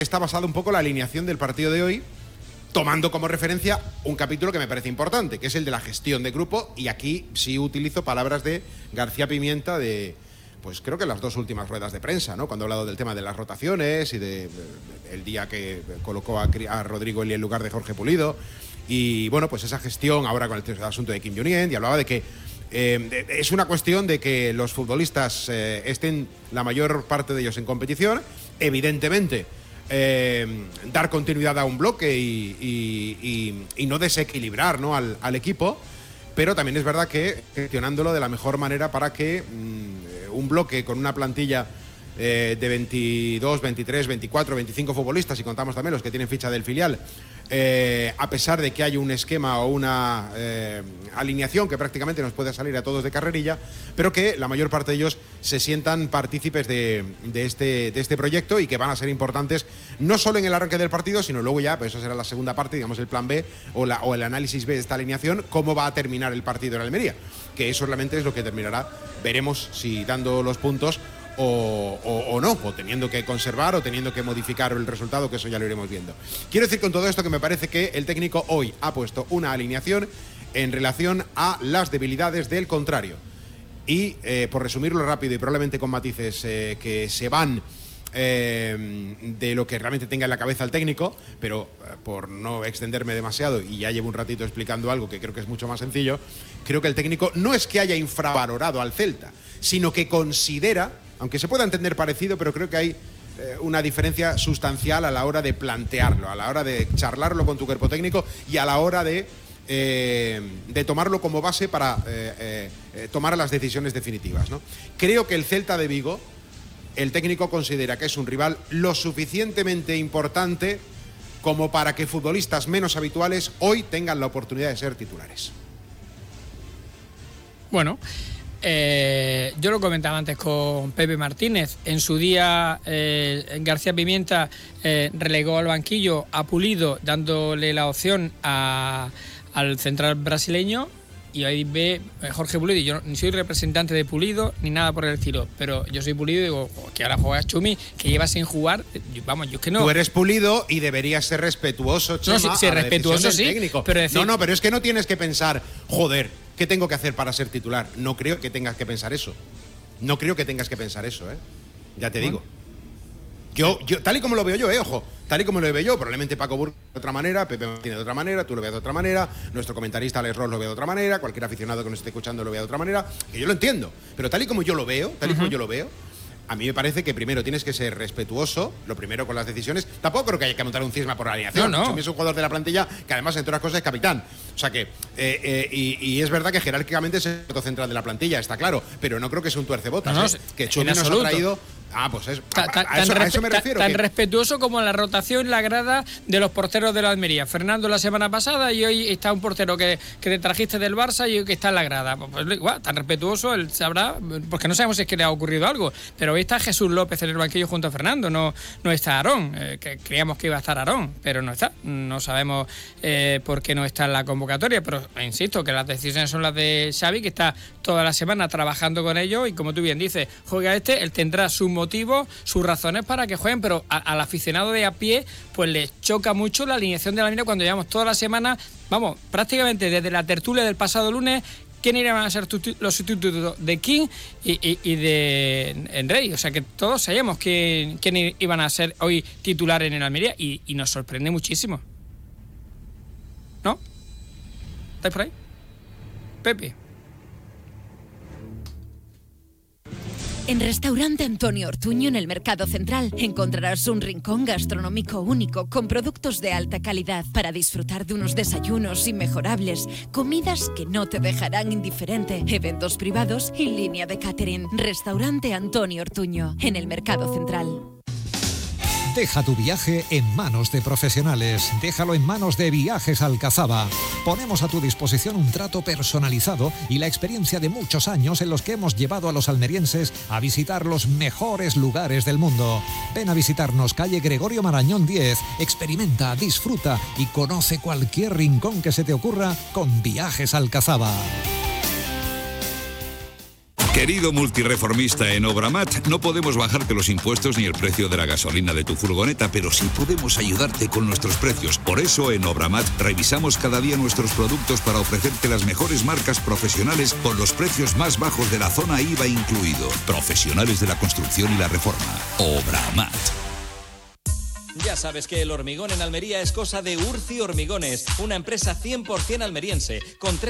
está basada un poco la alineación del partido de hoy, tomando como referencia un capítulo que me parece importante, que es el de la gestión de grupo, y aquí sí utilizo palabras de García Pimienta de, pues creo que las dos últimas ruedas de prensa, ¿no? Cuando ha hablado del tema de las rotaciones y de el día que colocó a Rodrigo Eli en lugar de Jorge Pulido, y bueno, pues esa gestión ahora con el asunto de Kim Jong-un, y hablaba de que es una cuestión de que los futbolistas estén la mayor parte de ellos en competición, evidentemente dar continuidad a un bloque y no desequilibrar, ¿no?, al equipo, pero también es verdad que gestionándolo de la mejor manera para que un bloque con una plantilla de 22, 23, 24, 25 futbolistas, y contamos también los que tienen ficha del filial, a pesar de que hay un esquema o una alineación que prácticamente nos puede salir a todos de carrerilla, pero que la mayor parte de ellos se sientan partícipes de este proyecto, y que van a ser importantes no solo en el arranque del partido, sino luego ya, pues eso será la segunda parte, digamos el plan B o el análisis B de esta alineación, cómo va a terminar el partido en Almería, que eso realmente es lo que terminará, veremos si dando los puntos o no, o teniendo que conservar o teniendo que modificar el resultado, que eso ya lo iremos viendo. Quiero decir con todo esto que me parece que el técnico hoy ha puesto una alineación en relación a las debilidades del contrario, y por resumirlo rápido y probablemente con matices que se van de lo que realmente tenga en la cabeza el técnico, pero por no extenderme demasiado, y ya llevo un ratito explicando algo que creo que es mucho más sencillo, creo que el técnico no es que haya infravalorado al Celta, sino que considera, aunque se pueda entender parecido, pero creo que hay una diferencia sustancial a la hora de plantearlo, a la hora de charlarlo con tu cuerpo técnico y a la hora de tomarlo como base para tomar las decisiones definitivas, ¿no? Creo que el Celta de Vigo, el técnico considera que es un rival lo suficientemente importante como para que futbolistas menos habituales hoy tengan la oportunidad de ser titulares. Bueno, yo lo comentaba antes con Pepe Martínez. En su día García Pimienta relegó al banquillo a Pulido, dándole la opción al central brasileño, y ahí ve Jorge Pulido, y yo ni soy representante de Pulido ni nada por el estilo, pero yo soy Pulido y digo que ahora juegas Chumi, que lleva sin jugar, vamos, yo es que no. Tú eres Pulido y deberías ser respetuoso, Chema, no, sí, respetuoso sí, técnico. Pero decir... No, pero es que no tienes que pensar, joder, ¿qué tengo que hacer para ser titular? No creo que tengas que pensar eso. No creo que tengas que pensar eso, ya te digo. Yo, tal y como lo veo yo, ojo, tal y como lo veo yo, probablemente Paco Burgos de otra manera, Pepe Martínez de otra manera, tú lo veas de otra manera, nuestro comentarista Alex Ross lo ve de otra manera, cualquier aficionado que nos esté escuchando lo vea de otra manera, que yo lo entiendo, pero tal y como yo lo veo, a mí me parece que primero tienes que ser respetuoso, lo primero con las decisiones. Tampoco creo que haya que montar un cisma por la alineación. No. Es un jugador de la plantilla que además, entre otras cosas, es capitán. O sea que, y es verdad que jerárquicamente es el punto central de la plantilla, está claro, pero no creo que sea un tuercebotas, que Chumi nos ha traído... pues es, a eso me refiero. Tan respetuoso como la rotación, la grada de los porteros de la Almería. Fernando la semana pasada, y hoy está un portero que te trajiste del Barça y hoy que está en la grada. Pues igual, tan respetuoso, él sabrá, porque no sabemos si es que le ha ocurrido algo, pero hoy está Jesús López en el banquillo junto a Fernando, no está Aarón, que creíamos que iba a estar Aarón, pero no está. No sabemos por qué no está en la convocatoria, pero insisto que las decisiones son las de Xavi, que está toda la semana trabajando con ellos, y como tú bien dices, juega él tendrá sus motivos, sus razones para que jueguen, pero al aficionado de a pie pues le choca mucho la alineación de la Almería cuando llevamos toda la semana, vamos, prácticamente desde la tertulia del pasado lunes, quién iban a ser los sustitutos de King y de Enrey. O sea que todos sabíamos quién iban a ser hoy titulares en el Almería, y nos sorprende muchísimo. ¿No? ¿Estáis por ahí? Pepe. En Restaurante Antonio Ortuño, en el Mercado Central, encontrarás un rincón gastronómico único con productos de alta calidad para disfrutar de unos desayunos inmejorables, comidas que no te dejarán indiferente, eventos privados y línea de catering. Restaurante Antonio Ortuño, en el Mercado Central. Deja tu viaje en manos de profesionales. Déjalo en manos de Viajes Alcazaba. Ponemos a tu disposición un trato personalizado y la experiencia de muchos años en los que hemos llevado a los almerienses a visitar los mejores lugares del mundo. Ven a visitarnos, calle Gregorio Marañón 10. Experimenta, disfruta y conoce cualquier rincón que se te ocurra con Viajes Alcazaba. Querido multireformista en Obramat, no podemos bajarte los impuestos ni el precio de la gasolina de tu furgoneta, pero sí podemos ayudarte con nuestros precios. Por eso en Obramat revisamos cada día nuestros productos para ofrecerte las mejores marcas profesionales con los precios más bajos de la zona IVA incluido. Profesionales de la construcción y la reforma. Obramat. Ya sabes que el hormigón en Almería es cosa de Urci Hormigones, una empresa 100% almeriense, con